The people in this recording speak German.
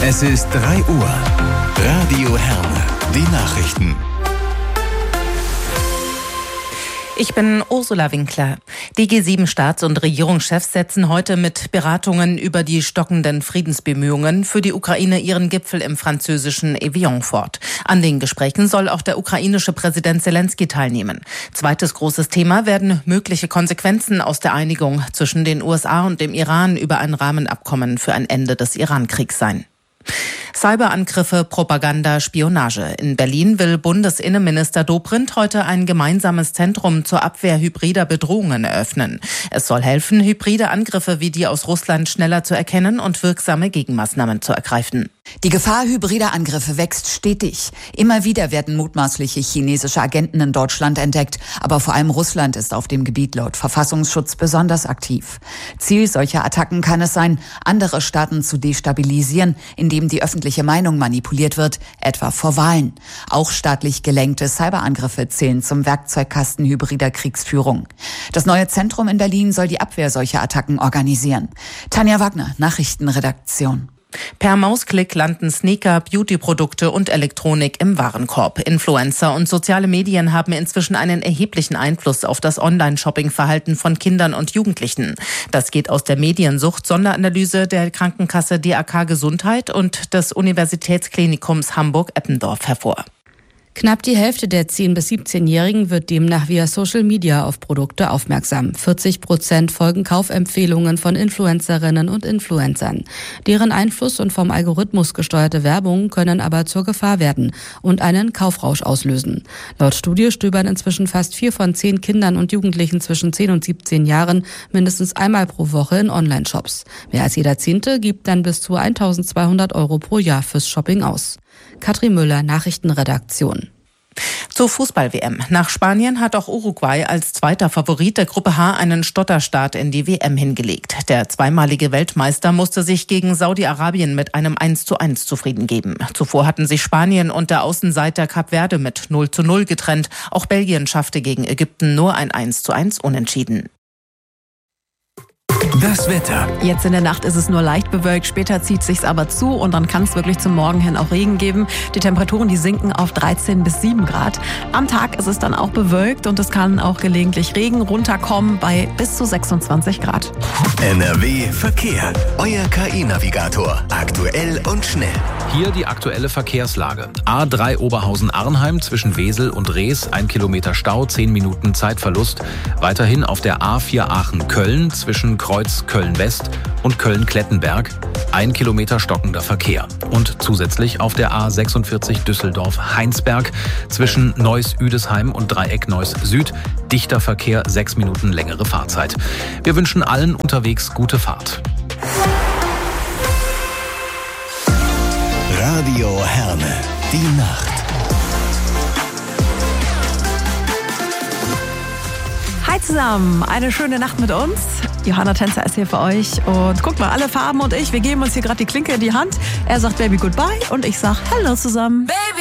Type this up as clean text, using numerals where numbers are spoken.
Es ist 3 Uhr. Radio Herne, die Nachrichten. Ich bin Ursula Winkler. Die G7-Staats- und Regierungschefs setzen heute mit Beratungen über die stockenden Friedensbemühungen für die Ukraine ihren Gipfel im französischen Evian fort. An den Gesprächen soll auch der ukrainische Präsident Zelensky teilnehmen. Zweites großes Thema werden mögliche Konsequenzen aus der Einigung zwischen den USA und dem Iran über ein Rahmenabkommen für ein Ende des Iran-Kriegs sein. Cyberangriffe, Propaganda, Spionage. In Berlin will Bundesinnenminister Dobrindt heute ein gemeinsames Zentrum zur Abwehr hybrider Bedrohungen eröffnen. Es soll helfen, hybride Angriffe wie die aus Russland schneller zu erkennen und wirksame Gegenmaßnahmen zu ergreifen. Die Gefahr hybrider Angriffe wächst stetig. Immer wieder werden mutmaßliche chinesische Agenten in Deutschland entdeckt. Aber vor allem Russland ist auf dem Gebiet laut Verfassungsschutz besonders aktiv. Ziel solcher Attacken kann es sein, andere Staaten zu destabilisieren, indem die öffentliche Meinung manipuliert wird, etwa vor Wahlen. Auch staatlich gelenkte Cyberangriffe zählen zum Werkzeugkasten hybrider Kriegsführung. Das neue Zentrum in Berlin soll die Abwehr solcher Attacken organisieren. Tanja Wagner, Nachrichtenredaktion. Per Mausklick landen Sneaker, Beautyprodukte und Elektronik im Warenkorb. Influencer und soziale Medien haben inzwischen einen erheblichen Einfluss auf das Online-Shopping-Verhalten von Kindern und Jugendlichen. Das geht aus der Mediensucht-Sonderanalyse der Krankenkasse DAK Gesundheit und des Universitätsklinikums Hamburg-Eppendorf hervor. Knapp die Hälfte der 10- bis 17-Jährigen wird demnach via Social Media auf Produkte aufmerksam. 40% folgen Kaufempfehlungen von Influencerinnen und Influencern. Deren Einfluss und vom Algorithmus gesteuerte Werbung können aber zur Gefahr werden und einen Kaufrausch auslösen. Laut Studie stöbern inzwischen fast 4 von 10 Kindern und Jugendlichen zwischen 10 und 17 Jahren mindestens einmal pro Woche in Online-Shops. Mehr als jeder Zehnte gibt dann bis zu 1.200 € pro Jahr fürs Shopping aus. Katrin Müller, Nachrichtenredaktion. Zur Fußball-WM. Nach Spanien hat auch Uruguay als zweiter Favorit der Gruppe H einen Stotterstart in die WM hingelegt. Der zweimalige Weltmeister musste sich gegen Saudi-Arabien mit einem 1:1 zufrieden geben. Zuvor hatten sich Spanien und der Außenseiter Kap Verde mit 0:0 getrennt. Auch Belgien schaffte gegen Ägypten nur ein 1:1 Unentschieden. Das Wetter. Jetzt in der Nacht ist es nur leicht bewölkt, später zieht sich's aber zu und dann kann es wirklich zum Morgen hin auch Regen geben. Die Temperaturen, die sinken auf 13 bis 7 Grad. Am Tag ist es dann auch bewölkt und es kann auch gelegentlich Regen runterkommen bei bis zu 26 Grad. NRW Verkehr. Euer KI-Navigator. Aktuell und schnell. Hier die aktuelle Verkehrslage. A3 Oberhausen-Arnheim zwischen Wesel und Rees, 1 Kilometer Stau, 10 Minuten Zeitverlust. Weiterhin auf der A4 Aachen-Köln zwischen Kreuz Köln-West und Köln-Klettenberg, 1 Kilometer stockender Verkehr. Und zusätzlich auf der A46 Düsseldorf-Heinsberg zwischen Neuss-Üdesheim und Dreieck Neuss-Süd, dichter Verkehr, 6 Minuten längere Fahrzeit. Wir wünschen allen unterwegs gute Fahrt. Radio Herne, die Nacht. Hi zusammen, eine schöne Nacht mit uns. Johanna Tänzer ist hier für euch und guckt mal, alle Farben und ich, wir geben uns hier gerade die Klinke in die Hand. Er sagt Baby Goodbye und ich sag Hallo zusammen. Baby.